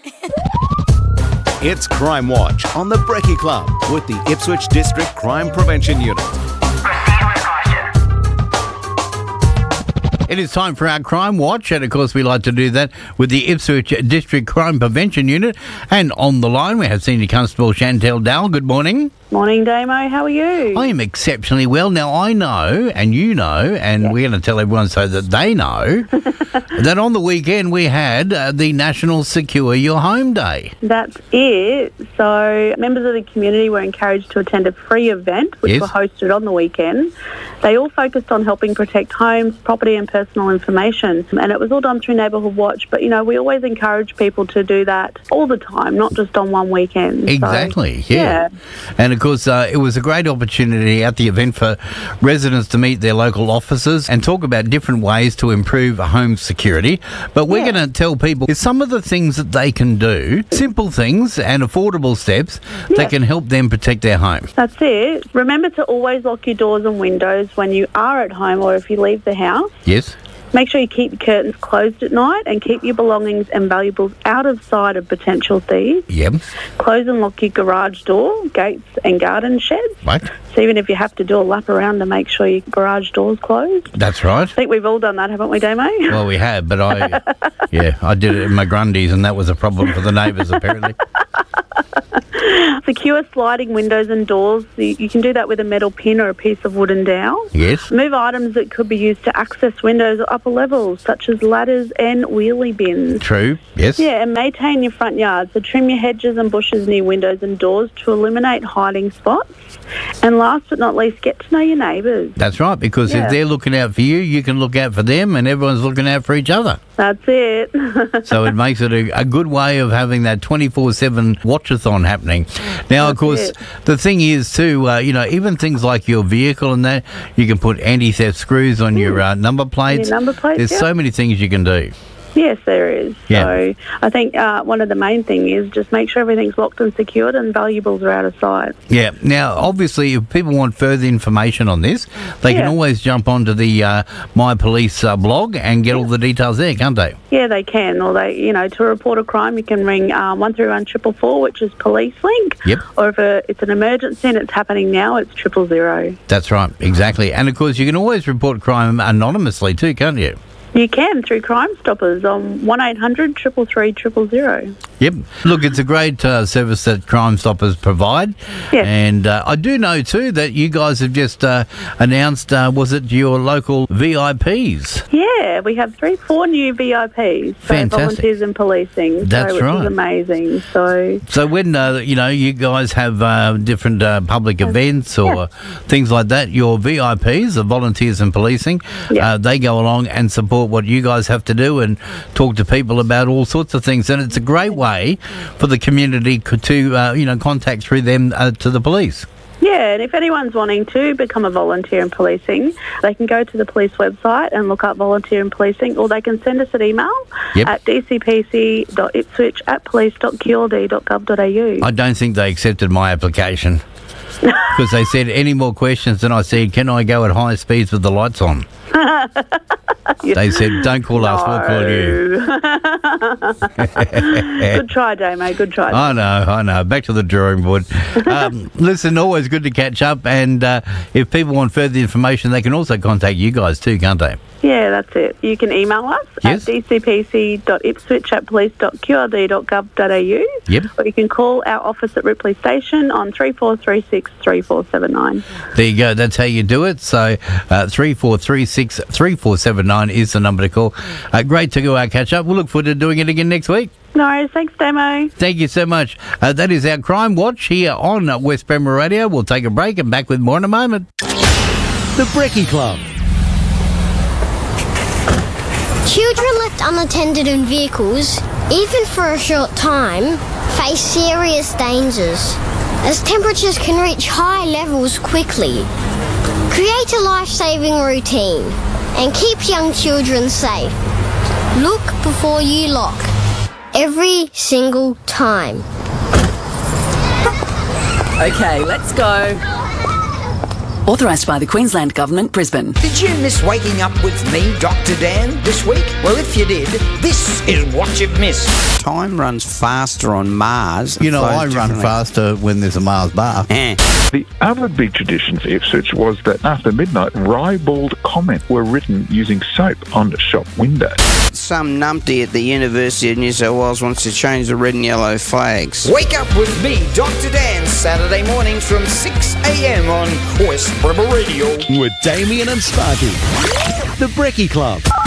It's Crime Watch on the Brekkie Club with the Ipswich District Crime Prevention Unit. It is time for our Crime Watch, and of course we like to do that with the Ipswich District Crime Prevention Unit. And on the line we have Senior Constable Chantel Dowell. Good morning. Morning, Damo. How are you? I am exceptionally well. Now, I know, and you know, and we're going to tell everyone so that they know, that on the weekend we had the National Secure Your Home Day. That's it. So members of the community were encouraged to attend a free event which were hosted on the weekend. They all focused on helping protect homes, property and personal information. And it was all done through Neighbourhood Watch. But, you know, we always encourage people to do that all the time, not just on one weekend. Exactly, so, yeah. And of course, it was a great opportunity at the event for residents to meet their local officers and talk about different ways to improve home security. But we're going to tell people some of the things that they can do, simple things and affordable steps that can help them protect their home. That's it. Remember to always lock your doors and windows when you are at home or if you leave the house. Yes. Make sure you keep the curtains closed at night and keep your belongings and valuables out of sight of potential thieves. Yep. Close and lock your garage door, gates and garden sheds. Right. So even if you have to do a lap around to make sure your garage door's closed. That's right. I think we've all done that, haven't we, Damo? Well, we have, but I did it in my Grundies and that was a problem for the neighbours apparently. Secure sliding windows and doors. You can do that with a metal pin or a piece of wooden dowel. Yes. Move items that could be used to access windows or upper levels, such as ladders and wheelie bins. True, yes. Yeah, and maintain your front yard. So trim your hedges and bushes near windows and doors to eliminate hiding spots. And last but not least, get to know your neighbours. That's right, because if they're looking out for you, you can look out for them and everyone's looking out for each other. That's it. So it makes it a good way of having that 24/7 watchathon happening. Now, of course, the thing is too, even things like your vehicle and that, you can put anti-theft screws on your number plates. Your number plates, There's so many things you can do. Yes, there is. Yeah. So I think one of the main things is just make sure everything's locked and secured and valuables are out of sight. Yeah. Now, obviously, if people want further information on this, they can always jump onto the My Police blog and get all the details there, can't they? Yeah, they can. Or to report a crime, you can ring 131444, which is Police Link. Yep. Or if it's an emergency and it's happening now, it's 000. That's right. Exactly. And of course, you can always report crime anonymously too, can't you? You can through Crime Stoppers on 1800 333 000. Yep. Look, it's a great service that Crime Stoppers provide. Yes. And I do know too that you guys have just announced, was it your local VIPs? Yeah, we have 4 new VIPs. Fantastic. So volunteers in policing. That's which right. is amazing. So when, you guys have different public events or things like that, your VIPs, the volunteers in policing, they go along and support what you guys have to do and talk to people about all sorts of things. And it's a great way for the community to, contact through them to the police. Yeah, and if anyone's wanting to become a volunteer in policing, they can go to the police website and look up volunteer in policing, or they can send us an email at dcpc.ipswich@police.qld.gov.au. I don't think they accepted my application because they said any more questions, and I said, can I go at high speeds with the lights on? They said, don't call us, we'll call you. Good try, Damo, good try. I know. Back to the drawing board. Listen, always good to catch up, and if people want further information, they can also contact you guys too, can't they? Yeah, that's it. You can email us at dcpc.ipswich@police.qld.gov.au. Yep. Or you can call our office at Ripley Station on 3436 3479. There you go. That's how you do it. So 3436 3479 is the number to call. Great to go out catch up. We'll look forward to doing it again next week. No worries. Thanks, Damo. Thank you so much. That is our Crime Watch here on West Bremer Radio. We'll take a break and back with more in a moment. The Brekkie Club. Children left unattended in vehicles, even for a short time, face serious dangers, as temperatures can reach high levels quickly. Create a life-saving routine and keep young children safe. Look before you lock, every single time. Okay, let's go. Authorised by the Queensland Government, Brisbane. Did you miss waking up with me, Dr. Dan, this week? Well, if you did, this is what you've missed. Time runs faster on Mars. You know, I run faster when there's a Mars bar. The other big tradition for Ipswich was that after midnight, ribald comments were written using soap on shop windows. Some numpty at the University of New South Wales wants to change the red and yellow flags. Wake up with me, Dr. Dan, Saturday mornings from 6 a.m. on West Brebel Radio. With Damien and Sparky. The Brekkie Club.